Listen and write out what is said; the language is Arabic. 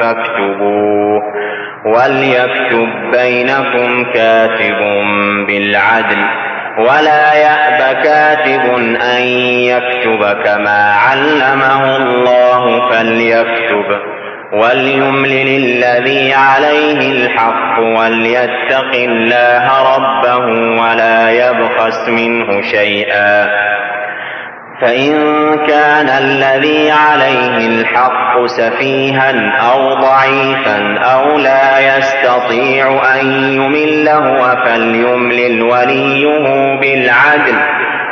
فاكتبوه وليكتب بينكم كاتب بالعدل ولا يأب كاتب أن يكتب كما علمه الله فليكتب وليملل الذي عليه الحق وليتق الله ربه ولا يبخس منه شيئا فإن كان الذي عليه الحق سفيها أو ضعيفا أو لا يستطيع أن يمل هو فليملل وليه بالعدل